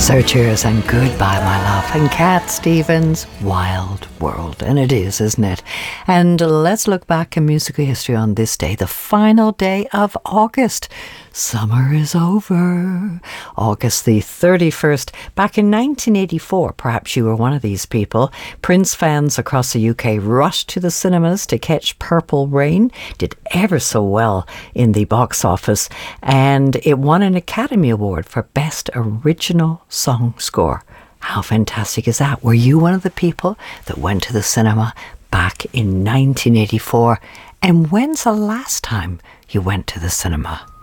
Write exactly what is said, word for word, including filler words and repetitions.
Searchers and Goodbye My Love, and Cat Stevens' Wild World. And it is, isn't it? And let's look back in musical history on this day, the final day of August. Summer is over. August the thirty-first. Back in nineteen eighty-four, perhaps you were one of these people, Prince fans across the U K rushed to the cinemas to catch Purple Rain. Did ever so well in the box office, and it won an Academy Award for Best Original Song Score. How fantastic is that? Were you one of the people that went to the cinema back in nineteen eighty-four? And when's the last time you went to the cinema?